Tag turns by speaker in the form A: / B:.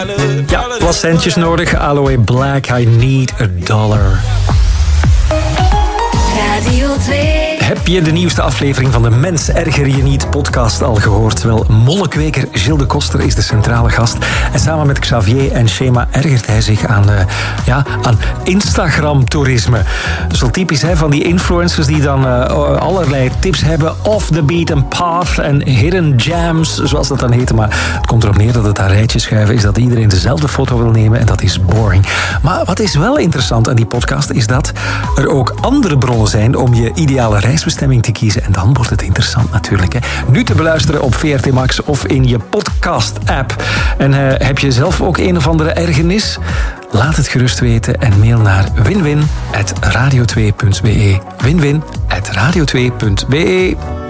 A: Ja, wat centjes nodig. Aloe Black, I need $1.
B: Radio 2.
A: Heb je de nieuwste aflevering van de Mens Erger Je Niet podcast al gehoord? Wel, mollekweker Gilles de Koster is de centrale gast. En samen met Xavier en Shema ergert hij zich aan Instagram-toerisme. Dat is wel typisch hè, van die influencers die dan allerlei tips hebben. Off the beaten path en hidden gems, zoals dat dan heet. Maar het komt erop neer dat het aan rijtjes schuiven is dat iedereen dezelfde foto wil nemen. En dat is boring. Maar wat is wel interessant aan die podcast is dat er ook andere bronnen zijn om je ideale reisbestemming te kiezen. En dan wordt het interessant natuurlijk. Hè. Nu te beluisteren op VRT Max of in je podcast-app. En heb je zelf ook een of andere ergernis? Laat het gerust weten en mail naar winwin@radio2.be. winwin@radio2.be.